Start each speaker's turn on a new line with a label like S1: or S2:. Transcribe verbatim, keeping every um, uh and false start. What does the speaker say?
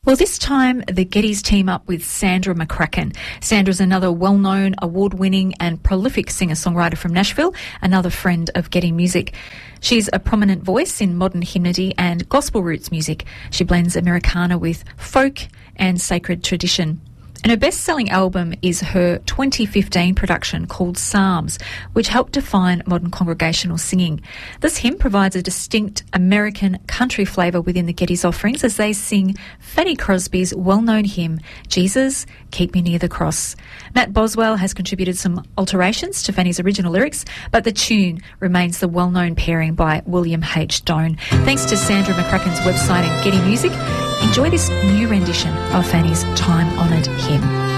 S1: Well, this time the Gettys team up with Sandra McCracken. Sandra's another well-known, award-winning and prolific singer-songwriter from Nashville, another friend of Getty Music. She's a prominent voice in modern hymnody and gospel roots music. She blends Americana with folk and sacred tradition. And her best-selling album is her twenty fifteen production called Psalms, which helped define modern congregational singing. This hymn provides a distinct American country flavour within the Gettys offerings as they sing Fanny Crosby's well-known hymn, Jesus, Keep Me Near the Cross. Matt Boswell has contributed some alterations to Fanny's original lyrics, but the tune remains the well-known pairing by William H. Doan. Thanks to Sandra McCracken's website and Getty Music, enjoy this new rendition of Fanny's time-honoured hymn.